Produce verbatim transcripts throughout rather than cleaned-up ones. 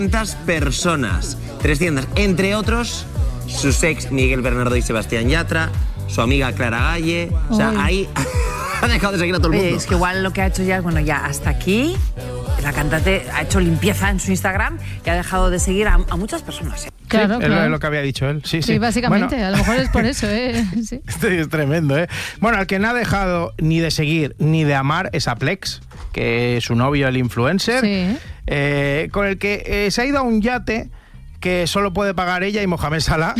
trescientas personas, trescientas, entre otros sus ex Miguel Bernardo y Sebastián Yatra, su amiga Clara Galle. O sea, Uy. ahí ha dejado de seguir a todo el mundo. Oye, es que igual lo que ha hecho ya es, bueno, ya hasta aquí. La cantante ha hecho limpieza en su Instagram y ha dejado de seguir a, a muchas personas. ¿eh? Claro, sí, claro. Es lo que había dicho él. Sí, sí. Sí, básicamente. Bueno. A lo mejor es por eso, ¿eh? Sí. Esto es tremendo, ¿eh? Bueno, al que no ha dejado ni de seguir ni de amar es a Plex, que es su novio, el influencer, Sí. eh, con el que eh, se ha ido a un yate que solo puede pagar ella y Mohamed Salah.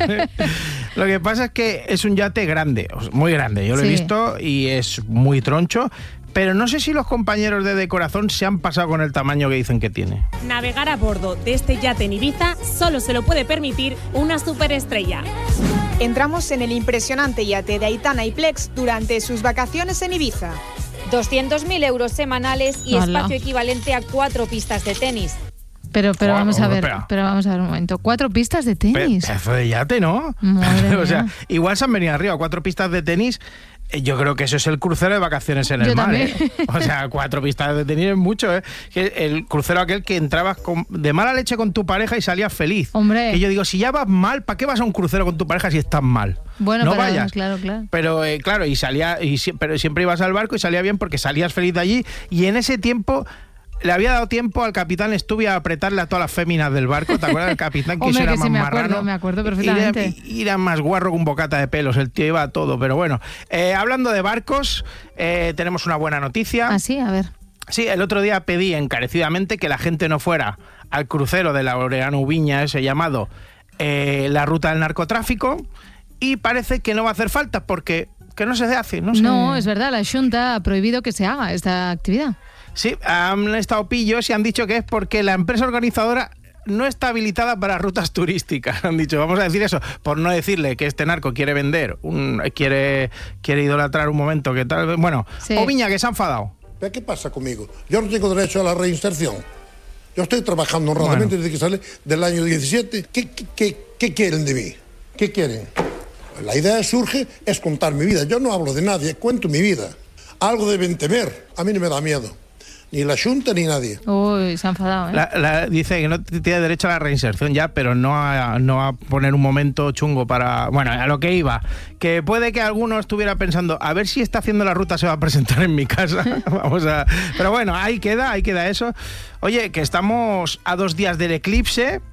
Lo que pasa es que es un yate grande, muy grande. Yo lo Sí. he visto y es muy troncho. Pero no sé si los compañeros de Decorazón se han pasado con el tamaño que dicen que tiene. Navegar a bordo de este yate en Ibiza solo se lo puede permitir una superestrella. Entramos en el impresionante yate de Aitana y Plex durante sus vacaciones en Ibiza. doscientos mil euros semanales y Hola. espacio equivalente a cuatro pistas de tenis. Pero, pero Guau, vamos a ver, espera. pero vamos a ver un momento. Cuatro pistas de tenis. Pedazo de yate, ¿no? Madre O sea, mía. igual se han venido arriba, cuatro pistas de tenis. Eh, Yo creo que eso es el crucero de vacaciones en el Yo mar, también. ¿eh? O sea, cuatro pistas de tenis es mucho, ¿eh? Que el crucero aquel que entrabas con, de mala leche con tu pareja y salías feliz. Hombre. Que yo digo, si ya vas mal, ¿para qué vas a un crucero con tu pareja si estás mal? Bueno, no pero, vayas. claro, claro. Pero eh, claro, y salía, y, si- pero siempre ibas al barco y salía bien porque salías feliz de allí. Y en ese tiempo le había dado tiempo al capitán Stubby a apretarle a todas las féminas del barco. ¿Te acuerdas del capitán? Que Hombre, eso era que más sí, me acuerdo, marrano. me acuerdo perfectamente. Y era, y era más guarro que un bocata de pelos. El tío iba a todo. Pero bueno, eh, hablando de barcos, eh, tenemos una buena noticia. Ah, sí, a ver. Sí, el otro día pedí encarecidamente que la gente no fuera al crucero de Laureano Ubiña, ese llamado eh, La Ruta del Narcotráfico, y parece que no va a hacer falta porque que no se hace, no sé. No, es verdad, la Xunta ha prohibido que se haga esta actividad. Sí, han estado pillos y han dicho que es porque la empresa organizadora no está habilitada para rutas turísticas. Han dicho, vamos a decir eso, por no decirle que este narco quiere vender, un, quiere, quiere idolatrar un momento, que tal. Bueno, Sí. Oviña, que se ha enfadado. ¿Pero qué pasa conmigo? Yo no tengo derecho a la reinserción. Yo estoy trabajando honradamente Bueno. desde que sale del año diecisiete. ¿Qué, qué, qué, qué quieren de mí? ¿Qué quieren? La idea surge, es contar mi vida. Yo no hablo de nadie, cuento mi vida. Algo deben temer. A mí no me da miedo. Ni la Xunta ni nadie. Uy, se ha enfadado, ¿eh? La, la- dice que no tiene derecho a la reinserción ya, pero no a, no a poner un momento chungo para... Bueno, a lo que iba. Que puede que alguno estuviera pensando, a ver si está haciendo la ruta, se va a presentar en mi casa. Vamos a... Pero bueno, ahí queda, ahí queda eso. Oye, que estamos a dos días del eclipse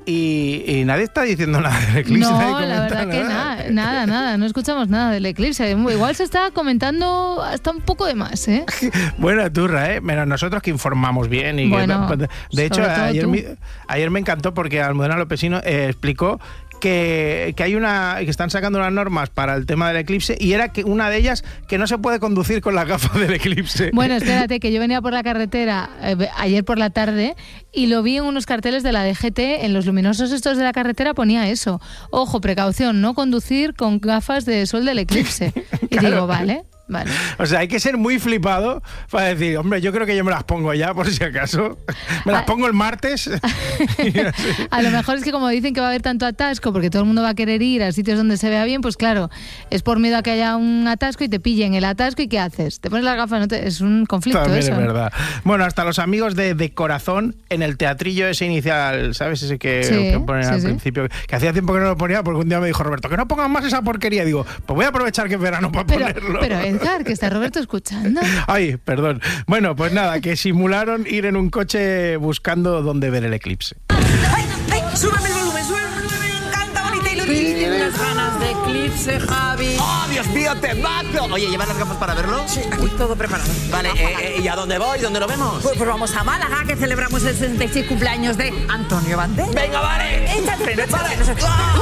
y, y nadie está diciendo nada del eclipse. nadie No, la comenta verdad que nada. nada, nada, nada, no escuchamos nada del eclipse. Igual se está comentando hasta un poco de más, ¿eh? Buena turra, ¿eh? Menos nosotros que informamos bien. Y Bueno, que, de hecho, sobre todo ayer tú. me, ayer me encantó porque Almudena Lopesino eh, explicó que, que hay una que están sacando unas normas para el tema del eclipse y era que una de ellas que no se puede conducir con las gafas del eclipse. Bueno, espérate, que yo venía por la carretera eh, ayer por la tarde y lo vi en unos carteles de la D G T, en los luminosos estos de la carretera ponía eso. Ojo, precaución, no conducir con gafas de sol del eclipse. Y Claro. digo, vale, vale. O sea, hay que ser muy flipado para decir, hombre, yo creo que yo me las pongo ya, por si acaso. Me las Ah. pongo el martes. Y así. A lo mejor es que como dicen que va a haber tanto atasco porque todo el mundo va a querer ir a sitios donde se vea bien, pues claro, es por miedo a que haya un atasco y te pillen el atasco y ¿qué haces? Te pones las gafas, no te- es un conflicto También eso. es verdad. Bueno, hasta los amigos de, de Corazón en el teatrillo ese inicial, ¿sabes? Ese que, Sí, que ponen sí, al sí. principio, que hacía tiempo que no lo ponía porque un día me dijo Roberto, que no pongan más esa porquería. Digo, pues voy a aprovechar que es verano para Pero, ponerlo. pero Edgar, que está Roberto escuchando. Ay, perdón. Bueno, pues nada, que simularon ir en un coche buscando dónde ver el eclipse. ¡Ay, ay! ¡Súbeme el volumen, súbeme el volumen! ¡Me encanta, bonita y lo tiene unas ganas de eclipse, Javi! ¡Oh, Dios mío, temazo! Oye, ¿llevas las gafas para verlo? Sí, aquí todo preparado. Vale, eh, eh, ¿y a dónde voy? ¿Dónde lo vemos? Pues, pues vamos a Málaga, que celebramos el sesenta y seis cumpleaños de Antonio Banderas. ¡Venga, vale! Echa el freno, echa el freno.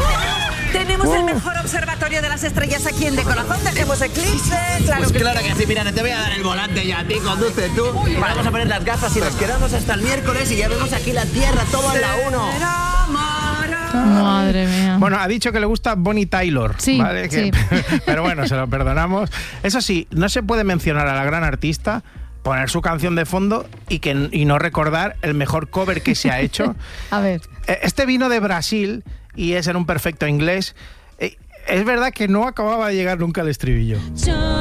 Tenemos el mejor observatorio de las estrellas aquí en De Corazón. Tenemos eclipse, claro Pues que claro que sí, mira, te voy a dar el volante ya a ti, conduce tú. Vamos a poner las gafas y nos quedamos hasta el miércoles y ya vemos aquí la Tierra, todo en la uno. Madre mía. Bueno, ha dicho que le gusta Bonnie Tyler, Sí, ¿vale? Que- sí. Pero bueno, se lo perdonamos. Eso sí, no se puede mencionar a la gran artista, poner su canción de fondo y, que, y no recordar el mejor cover que se ha hecho. A ver. Eh, Este vino de Brasil y es en un perfecto inglés. Eh, Es verdad que no acababa de llegar nunca al estribillo.